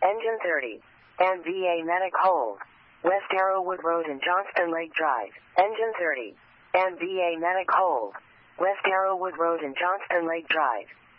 Engine 30. MVA Medic Hold. West Arrowwood Road and Johnston Lake Drive. Engine 30. MVA Medic Hold. West Arrowwood Road and Johnston Lake Drive.